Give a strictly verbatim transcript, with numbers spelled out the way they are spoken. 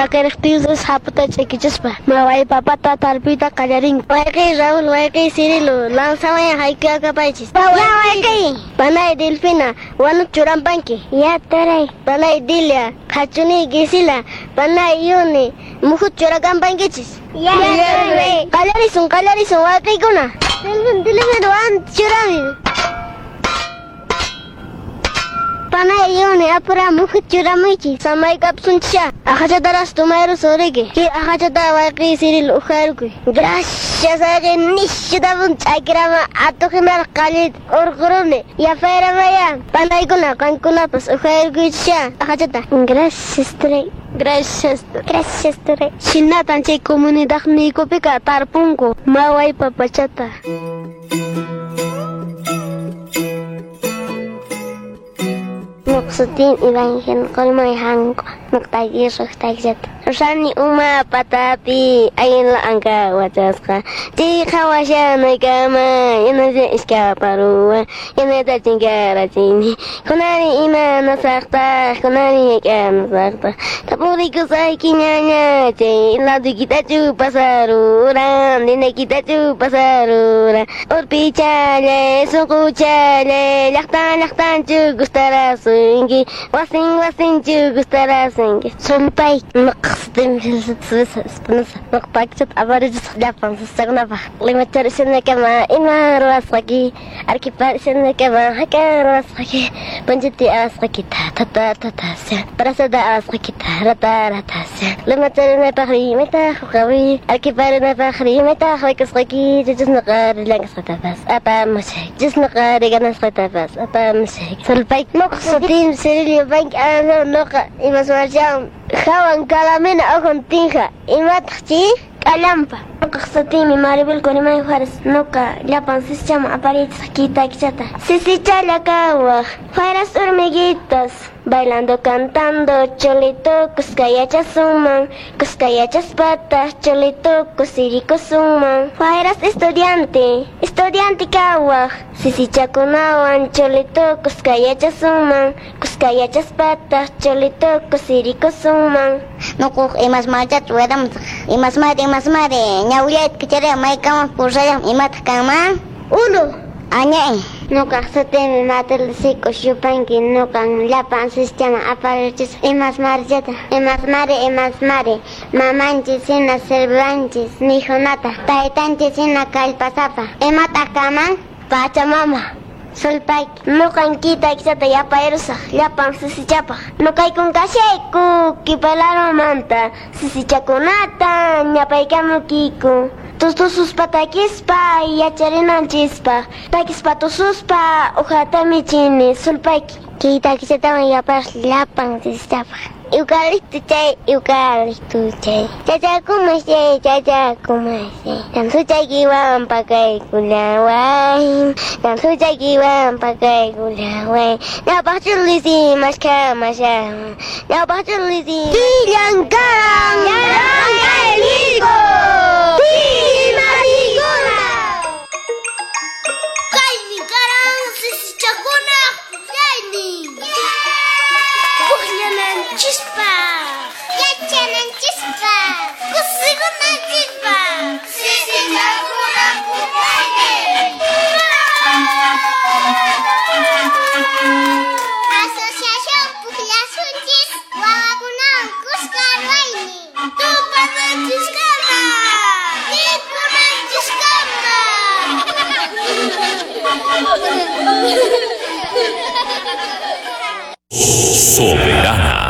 Paquerictius haputa chequichispa. Mawai papata talpita callarín. Waikay Raúl, waikay Cirilo. Lanzamaya haikya kapaichis. Ya waikay. Panay Delfina. Wanu churampanki. Ya taray. Panay Dilia. Kachuni gisila. Panay Yuni. Muhut churakampankichis. Ya taray. Callarisun, callarisun, waikay kuna. Delfin, Delfin, wan churami. Panay Yuni apura muhut churamichi. Samay kapsuncha. Akachadaras tumayro sorege. Ki akachada waikay Cirilo ukharuki. Gracias a que nishidabun chakrama atohinar Khalid urkurune. Ya fera maya. Panay kuna kankuna pas ukharuki cha. Akachada. Gracias tere. Gracias. Gracias tere. Shinna tanche comunidad ni kopika tarpunko. Mawai papachata. Nuksutin ibanhin kolmay hangko. Nuktagir ruktagjat. Rani uma patapi ayin la angka wajaska. Ji khawasha naikama yanaje iska parua yanada jingara jini. Kunari ima nasakta kunari eka nasakta. Tapuri kusai kinyanya je ladu kita chu pasarura dine kita chu pasarura. Urpi chale suku chale laktan laktan chu gustara sungi wasing wasing chu gustara sungi. Sumpai Stim sebenarnya makpacet apa ada dapat sesuatu apa lima cari sini kema ima ruas lagi arkipat sini kema haka ruas lagi penjati alas lagi tata tata tasya perasada alas lagi rata rata tasya lima cari nepakri meta kawi arkipat nepakri meta kawikas lagi jujus nakar lang setabas apa masih jujus nakar dengan setabas apa masih selpai nok setim seri bank ana nok imas marjam kawan kalamena akon tinja imatchi kalampa qaqsatimi maribel konimay faras noka lapan sistema aparit kita kichata sisichala kawa faras hormiguitas bailando cantando cholito kuskayachas suman kuskayachas patas cholito kusiriko suman faras estudiante estudiante kawa sisichakunawan cholito kuskayachas suman kuskayachas patas cholito kusiriko suman nukuk imas macet wedam imas mare imas mare nyawliat kecere mai kama pusayam imat kama ulu anya nuka satemi matel siko shupanki nuka lapan sistema aparatus imas marjata imas mare imas mare mamanchi sina servanchis nihonata taitanchi sina kalpasapa imat akama pachamama Sulpai, nukan kita kita ya pairusa, lapang sisi capa. Nukai kung kasyeku, kipalaro manta, sisi cakunata, nyapai kamu kiku. Tus tusus patakispa, ya carinan cispa, takispa tususpa, ujata micini, sulpai. Kita kita ya pas lapang sisi capa. Eucalipto chay, eucalipto chay. Chachaku masay, chachaku masay. Dan suchay giwang pakai gulaway. Dan suchay giwang pakai gulaway. Napakchulisi mas kamasya. Napakchulisi. Tilang karang. Yarang eligo. Timariguna. Kaini karang sisi chakuna. Kaini. Chispa, yachanan chispa, kusiguna chispa, sisi chakuna kupane. Asociación Populación Chis, Wawakunang Kuskarwaini. Tupanan Chiskama, Nikunan Chiskama. Soberana.